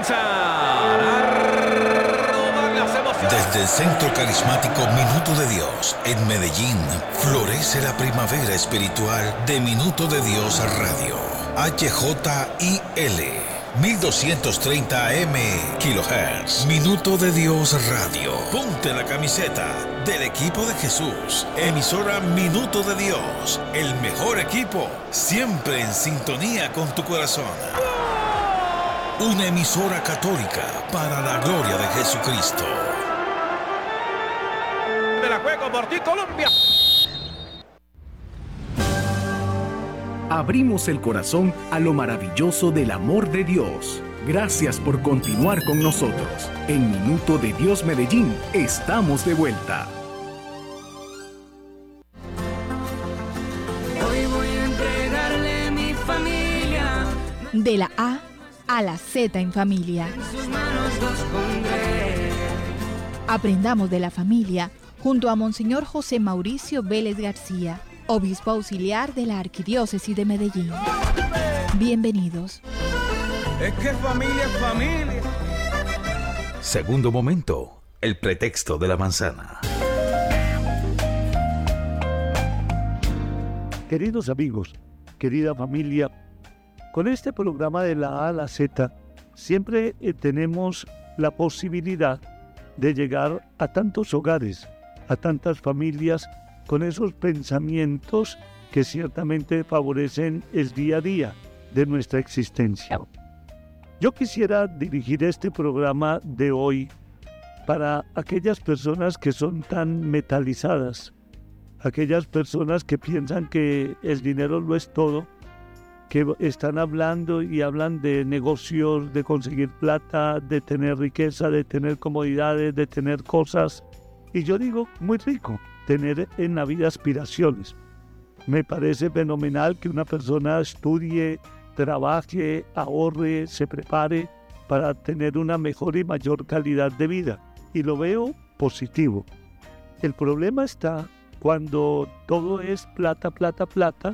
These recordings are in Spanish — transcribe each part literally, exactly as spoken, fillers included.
comienzan a robar las emociones. Desde el Centro Carismático Minuto de Dios en Medellín florece la primavera espiritual de Minuto de Dios Radio. H J I L mil doscientos treinta A M kilohertz. Minuto de Dios Radio. Ponte la camiseta del equipo de Jesús. Emisora Minuto de Dios. El mejor equipo, siempre en sintonía con tu corazón. Una emisora católica para la gloria de Jesucristo. De la juego por ti, Colombia. Abrimos el corazón a lo maravilloso del amor de Dios. Gracias por continuar con nosotros. En Minuto de Dios Medellín, estamos de vuelta. Hoy voy a entregarle mi familia. De la A a la Z en familia. En sus manos los pondré. Aprendamos de la familia junto a Monseñor José Mauricio Vélez García, obispo auxiliar de la Arquidiócesis de Medellín. Bienvenidos. Es que familia es familia. Segundo momento, el pretexto de la manzana. Queridos amigos, querida familia, con este programa de la A a la Z, siempre eh, tenemos la posibilidad de llegar a tantos hogares, a tantas familias, con esos pensamientos que ciertamente favorecen el día a día de nuestra existencia. Yo quisiera dirigir este programa de hoy para aquellas personas que son tan metalizadas, aquellas personas que piensan que el dinero lo es todo, que están hablando y hablan de negocios, de conseguir plata, de tener riqueza, de tener comodidades, de tener cosas. Y yo digo, muy rico, tener en la vida aspiraciones. Me parece fenomenal que una persona estudie, trabaje, ahorre, se prepare para tener una mejor y mayor calidad de vida. Y lo veo positivo. El problema está cuando todo es plata, plata, plata,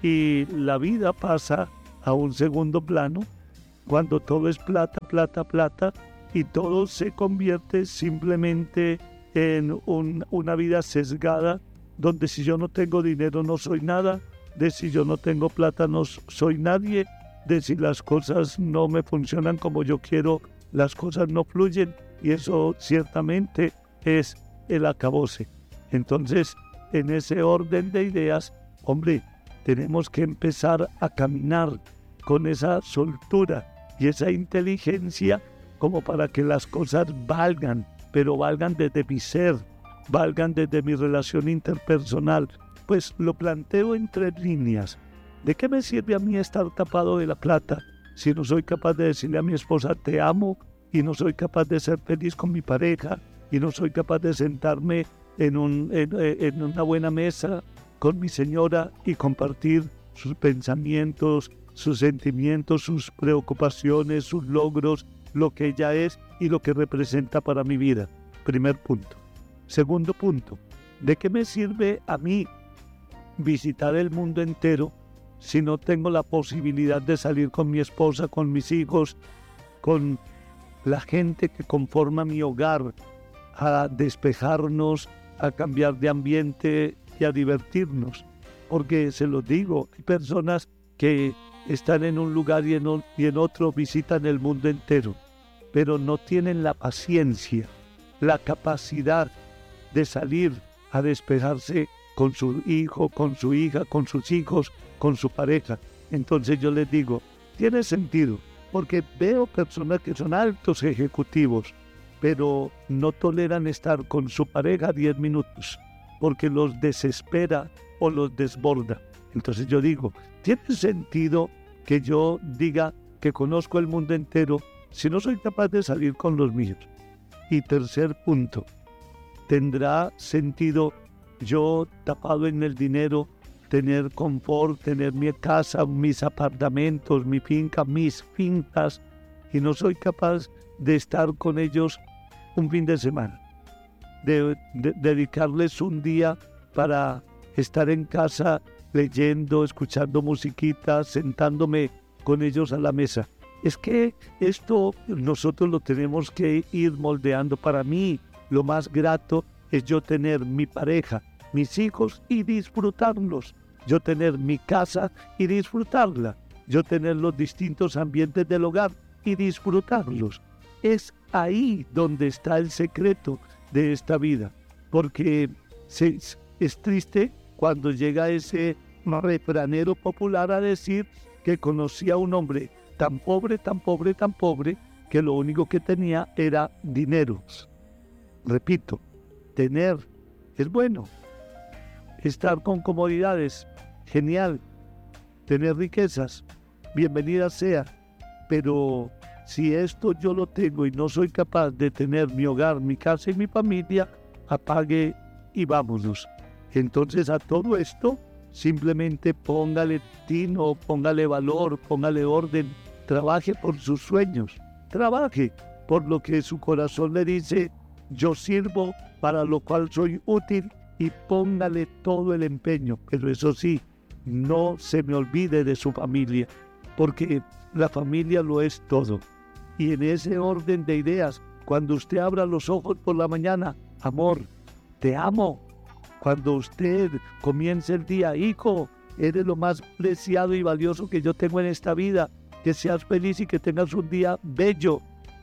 y la vida pasa a un segundo plano, cuando todo es plata, plata, plata, y todo se convierte simplemente en un, una vida sesgada, donde si yo no tengo dinero no soy nada, de si yo no tengo plata no soy nadie, de si las cosas no me funcionan como yo quiero, las cosas no fluyen, y eso ciertamente es el acabose. Entonces, en ese orden de ideas, hombre, tenemos que empezar a caminar con esa soltura y esa inteligencia como para que las cosas valgan, pero valgan desde mi ser, valgan desde mi relación interpersonal. Pues lo planteo en tres líneas. ¿De qué me sirve a mí estar tapado de la plata si no soy capaz de decirle a mi esposa te amo y no soy capaz de ser feliz con mi pareja y no soy capaz de sentarme en, un, en, en una buena mesa con mi señora y compartir sus pensamientos, sus sentimientos, sus preocupaciones, sus logros, lo que ella es y lo que representa para mi vida? Primer punto. Segundo punto, ¿de qué me sirve a mí visitar el mundo entero si no tengo la posibilidad de salir con mi esposa, con mis hijos, con la gente que conforma mi hogar, a despejarnos, a cambiar de ambiente y a divertirnos? Porque se los digo, hay personas que están en un lugar y en, un, y en otro visitan el mundo entero, pero no tienen la paciencia, la capacidad de salir a despejarse con su hijo, con su hija, con sus hijos, con su pareja. Entonces yo les digo, tiene sentido, porque veo personas que son altos ejecutivos, pero no toleran estar con su pareja diez minutos, porque los desespera o los desborda. Entonces yo digo, ¿tiene sentido que yo diga que conozco el mundo entero si no soy capaz de salir con los míos? Y tercer punto, ¿tendrá sentido yo, tapado en el dinero, tener confort, tener mi casa, mis apartamentos, mi finca, mis fincas, y no soy capaz de estar con ellos un fin de semana, de, de dedicarles un día para estar en casa leyendo, escuchando musiquita, sentándome con ellos a la mesa? Es que esto nosotros lo tenemos que ir moldeando. Para mí, lo más grato es yo tener mi pareja, mis hijos y disfrutarlos. Yo tener mi casa y disfrutarla. Yo tener los distintos ambientes del hogar y disfrutarlos. Es ahí donde está el secreto de esta vida. Porque se, es triste cuando llega ese refranero popular a decir que conocía a un hombre tan pobre, tan pobre, tan pobre, que lo único que tenía era dinero. Repito, tener es bueno. Estar con comodidades, genial. Tener riquezas, bienvenida sea. Pero si esto yo lo tengo y no soy capaz de tener mi hogar, mi casa y mi familia, apague y vámonos. Entonces a todo esto, simplemente póngale tino, póngale valor, póngale orden, trabaje por sus sueños, trabaje por lo que su corazón le dice, yo sirvo para lo cual soy útil, y póngale todo el empeño, pero eso sí, no se me olvide de su familia, porque la familia lo es todo. Y en ese orden de ideas, cuando usted abra los ojos por la mañana, amor, te amo. Cuando usted comience el día, hijo, eres lo más preciado y valioso que yo tengo en esta vida. Que seas feliz y que tengas un día bello.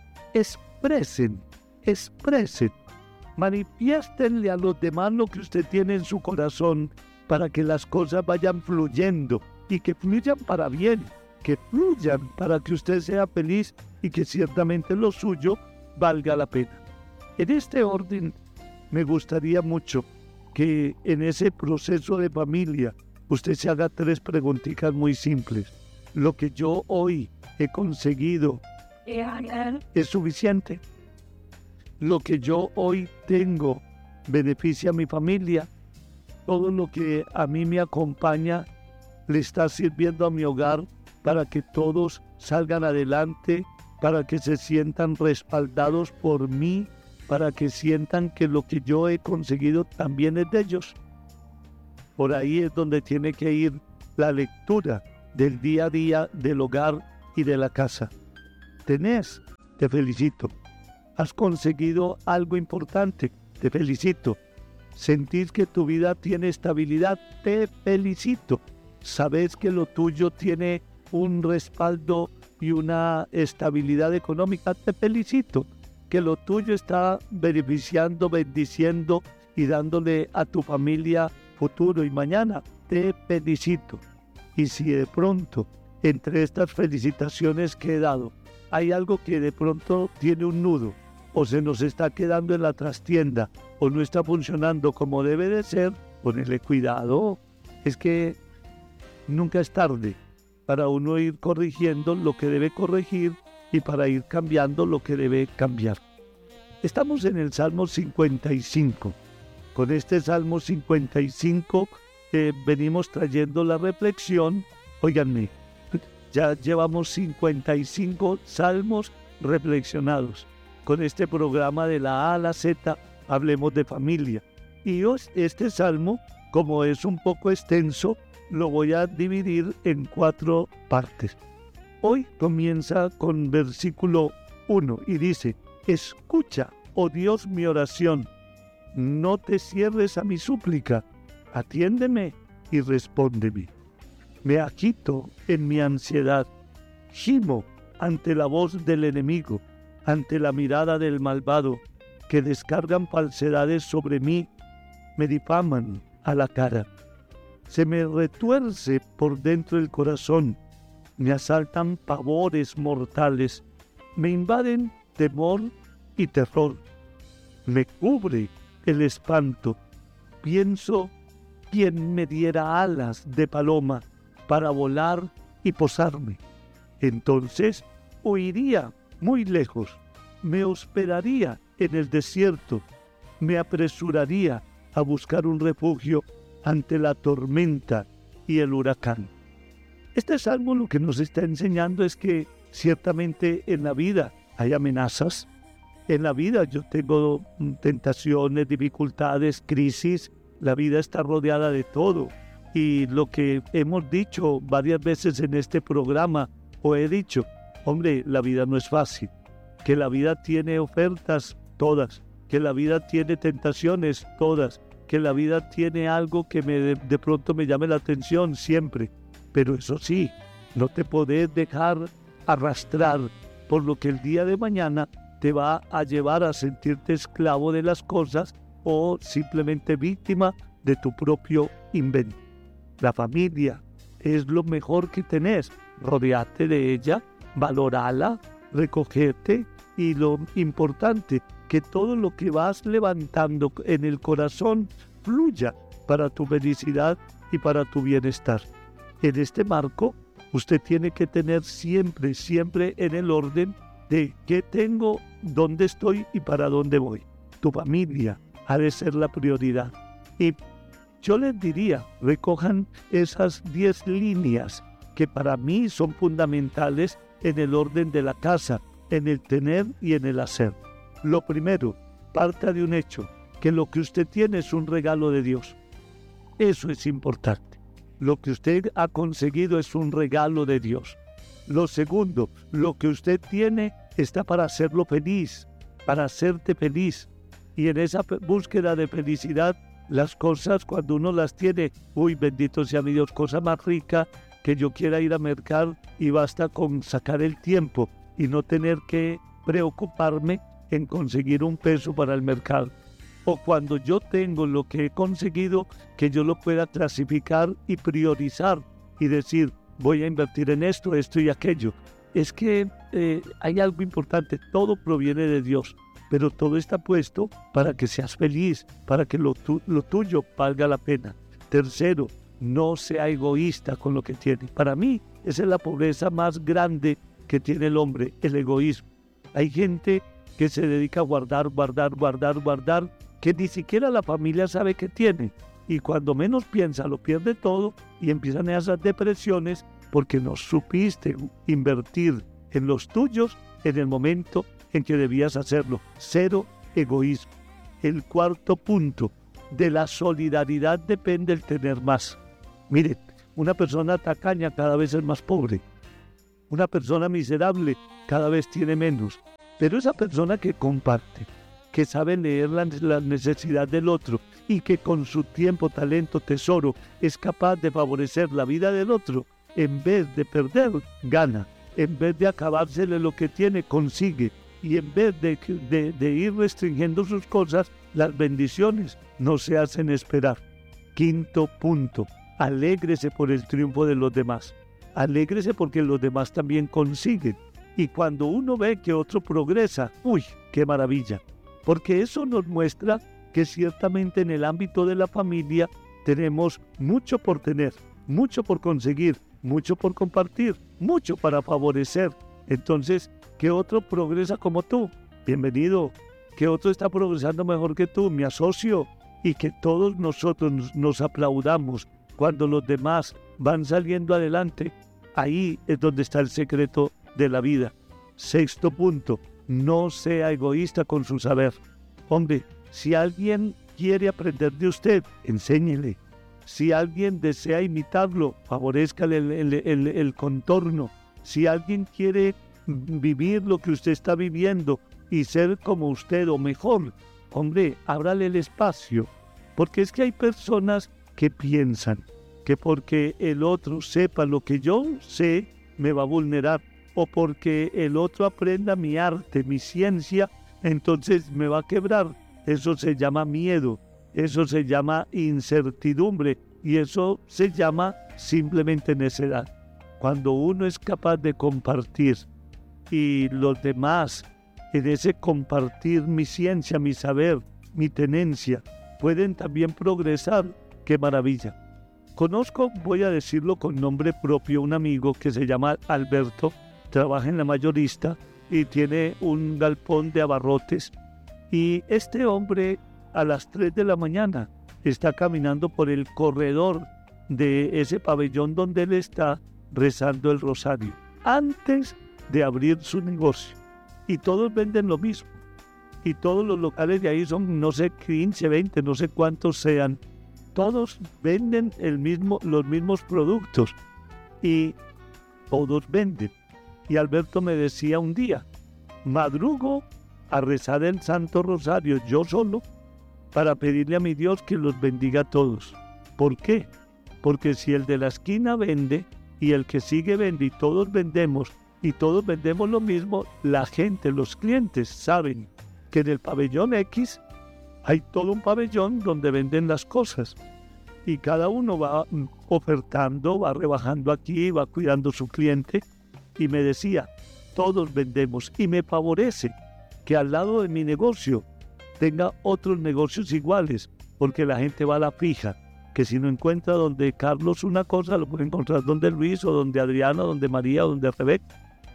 Expresen, expresen. Manifiéstenle a los demás lo que usted tiene en su corazón para que las cosas vayan fluyendo y que fluyan para bien, que fluyan para que usted sea feliz y que ciertamente lo suyo valga la pena. En este orden, me gustaría mucho que en ese proceso de familia usted se haga tres preguntitas muy simples. ¿Lo que yo hoy he conseguido es suficiente? ¿Lo que yo hoy tengo beneficia a mi familia? ¿Todo lo que a mí me acompaña le está sirviendo a mi hogar para que todos salgan adelante, para que se sientan respaldados por mí, para que sientan que lo que yo he conseguido también es de ellos? Por ahí es donde tiene que ir la lectura del día a día del hogar y de la casa. Tenés, te felicito. Has conseguido algo importante, te felicito. Sentís que tu vida tiene estabilidad, te felicito. Sabes que lo tuyo tiene un respaldo y una estabilidad económica, te felicito. Que lo tuyo está beneficiando, bendiciendo y dándole a tu familia futuro y mañana, te felicito. Y si de pronto, entre estas felicitaciones que he dado, hay algo que de pronto tiene un nudo, o se nos está quedando en la trastienda, o no está funcionando como debe de ser, ponele cuidado. Es que nunca es tarde para uno ir corrigiendo lo que debe corregir y para ir cambiando lo que debe cambiar. Estamos en el Salmo cincuenta y cinco. Con este Salmo cincuenta y cinco eh, venimos trayendo la reflexión. Óiganme, ya llevamos cincuenta y cinco salmos reflexionados. Con este programa de la A a la Z, hablemos de familia. Y este salmo, como es un poco extenso, lo voy a dividir en cuatro partes. Hoy comienza con versículo uno y dice, escucha, oh Dios, mi oración, no te cierres a mi súplica, atiéndeme y respóndeme. Me agito en mi ansiedad, gimo ante la voz del enemigo, ante la mirada del malvado, que descargan falsedades sobre mí, me difaman a la cara. Se me retuerce por dentro el corazón, me asaltan pavores mortales, me invaden temor y terror, me cubre el espanto. Pienso, ¿quién me diera alas de paloma para volar y posarme? Entonces huiría muy lejos, me hospedaría en el desierto, me apresuraría a buscar un refugio ante la tormenta y el huracán. Este salmo lo que nos está enseñando es que ciertamente en la vida hay amenazas. En la vida yo tengo tentaciones, dificultades, crisis. La vida está rodeada de todo. Y lo que hemos dicho varias veces en este programa, o he dicho, Hombre, la vida no es fácil, que la vida tiene ofertas todas, que la vida tiene tentaciones todas, que la vida tiene algo que me, de, de pronto me llame la atención siempre. Pero eso sí, no te podés dejar arrastrar por lo que el día de mañana te va a llevar a sentirte esclavo de las cosas o simplemente víctima de tu propio invento. La familia es lo mejor que tenés. Rodeate de ella, valorala, recogerte y lo importante, que todo lo que vas levantando en el corazón fluya para tu felicidad y para tu bienestar. En este marco, usted tiene que tener siempre, siempre en el orden de qué tengo, dónde estoy y para dónde voy. Tu familia ha de ser la prioridad. Y yo les diría, recojan esas diez líneas que para mí son fundamentales en el orden de la casa, en el tener y en el hacer. Lo primero, parta de un hecho, que lo que usted tiene es un regalo de Dios. Eso es importante. Lo que usted ha conseguido es un regalo de Dios. Lo segundo, lo que usted tiene está para hacerlo feliz, para hacerte feliz. Y en esa búsqueda de felicidad, las cosas cuando uno las tiene, uy, bendito sea mi Dios, cosa más rica que yo quiera ir a mercar y basta con sacar el tiempo y no tener que preocuparme en conseguir un peso para el mercado. O cuando yo tengo lo que he conseguido, que yo lo pueda clasificar y priorizar y decir, voy a invertir en esto, esto y aquello. Es que eh, hay algo importante, todo proviene de Dios, pero todo está puesto para que seas feliz, para que lo, tu, lo tuyo valga la pena. Tercero, no sea egoísta con lo que tiene. Para mí, esa es la pobreza más grande que tiene el hombre, el egoísmo. Hay gente que se dedica a guardar, guardar, guardar, guardar, que ni siquiera la familia sabe que tiene. Y cuando menos piensa, lo pierde todo y empiezan esas depresiones porque no supiste invertir en los tuyos en el momento en que debías hacerlo. Cero egoísmo. El cuarto punto, de la solidaridad depende el tener más. Mire, una persona tacaña cada vez es más pobre. Una persona miserable cada vez tiene menos. Pero esa persona que comparte, que sabe leer la, la necesidad del otro y que con su tiempo, talento, tesoro es capaz de favorecer la vida del otro, en vez de perder, gana. En vez de acabársele lo que tiene, consigue. Y en vez de, de, de ir restringiendo sus cosas, las bendiciones no se hacen esperar. Quinto punto, alégrese por el triunfo de los demás. Alégrese porque los demás también consiguen. Y cuando uno ve que otro progresa, ¡uy, qué maravilla! Porque eso nos muestra que ciertamente en el ámbito de la familia tenemos mucho por tener, mucho por conseguir, mucho por compartir, mucho para favorecer. Entonces, ¿qué otro progresa como tú? Bienvenido. ¿Qué otro está progresando mejor que tú? Me asocio. Y que todos nosotros nos, nos aplaudamos cuando los demás van saliendo adelante. Ahí es donde está el secreto de la vida. Sexto punto, no sea egoísta con su saber. Hombre, si alguien quiere aprender de usted, enséñele. Si alguien desea imitarlo, favorezcale el, el, el, el contorno. Si alguien quiere vivir lo que usted está viviendo y ser como usted o mejor, hombre, ábrale el espacio. Porque es que hay personas que piensan que porque el otro sepa lo que yo sé, me va a vulnerar. O porque el otro aprenda mi arte, mi ciencia, entonces me va a quebrar. Eso se llama miedo, eso se llama incertidumbre y eso se llama simplemente necedad. Cuando uno es capaz de compartir y los demás, en ese compartir mi ciencia, mi saber, mi tenencia, pueden también progresar, ¡qué maravilla! Conozco, voy a decirlo con nombre propio, un amigo que se llama Alberto, trabaja en la mayorista y tiene un galpón de abarrotes. Y este hombre a las tres de la mañana está caminando por el corredor de ese pabellón donde él está rezando el rosario, antes de abrir su negocio. Y todos venden lo mismo. Y todos los locales de ahí son, no sé, quince, veinte, no sé cuántos sean. Todos venden el mismo, los mismos productos. Y todos venden. Y Alberto me decía un día, madrugo a rezar el Santo Rosario yo solo para pedirle a mi Dios que los bendiga a todos. ¿Por qué? Porque si el de la esquina vende y el que sigue vende y todos vendemos y todos vendemos lo mismo, la gente, los clientes saben que en el pabellón X hay todo un pabellón donde venden las cosas y cada uno va ofertando, va rebajando aquí, va cuidando su cliente. Y me decía, todos vendemos, y me favorece que al lado de mi negocio tenga otros negocios iguales, porque la gente va a la fija, que si no encuentra donde Carlos una cosa, lo puede encontrar donde Luis, o donde Adriana, donde María, o donde Rebeca.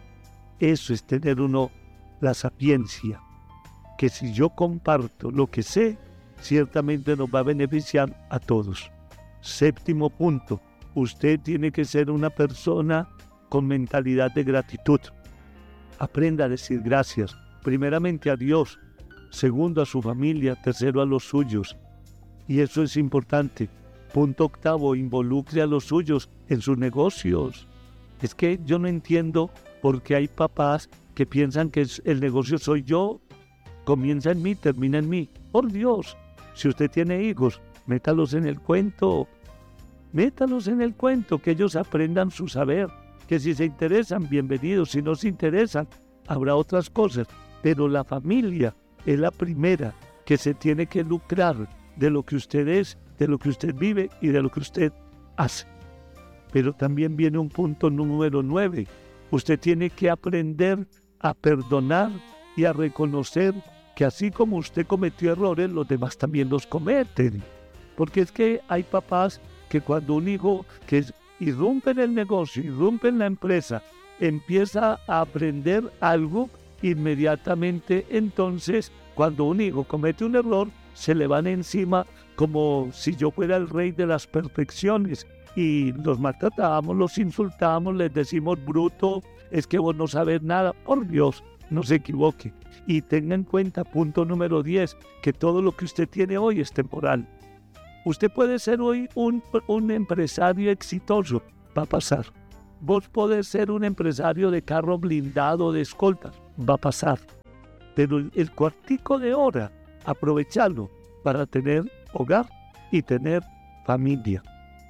Eso es tener uno la sapiencia, que si yo comparto lo que sé, ciertamente nos va a beneficiar a todos. Séptimo punto, usted tiene que ser una persona con mentalidad de gratitud. Aprenda a decir gracias, primeramente a Dios, segundo a su familia, tercero a los suyos. Y eso es importante. Punto octavo, involucre a los suyos en sus negocios. Es que yo no entiendo por qué hay papás que piensan que el negocio soy yo, comienza en mí, termina en mí. Por Dios, si usted tiene hijos, métalos en el cuento, métalos en el cuento, que ellos aprendan su saber. Que si se interesan, bienvenidos, si no se interesan, habrá otras cosas, pero la familia es la primera que se tiene que lucrar de lo que usted es, de lo que usted vive y de lo que usted hace. Pero también viene un punto número nueve, usted tiene que aprender a perdonar y a reconocer que así como usted cometió errores, los demás también los cometen, porque es que hay papás que cuando un hijo que es irrumpe en el negocio, irrumpe en la empresa, empieza a aprender algo, inmediatamente entonces cuando un hijo comete un error se le van encima como si yo fuera el rey de las perfecciones y los maltratamos, los insultamos, les decimos bruto, es que vos no sabes nada. Por Dios, no se equivoque y tenga en cuenta, punto número diez, que todo lo que usted tiene hoy es temporal. Usted puede ser hoy un, un empresario exitoso, va a pasar. Vos podés ser un empresario de carro blindado, de escoltas, va a pasar. Pero el, el cuartico de hora, aprovecharlo para tener hogar y tener familia.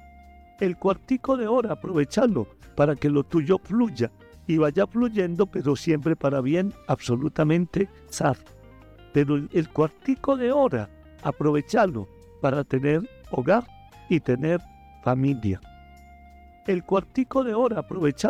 El cuartico de hora, aprovecharlo para que lo tuyo fluya y vaya fluyendo, pero siempre para bien, absolutamente sano. Pero el, el cuartico de hora, aprovecharlo para tener hogar y tener familia. El cuartico de hora, aprovechar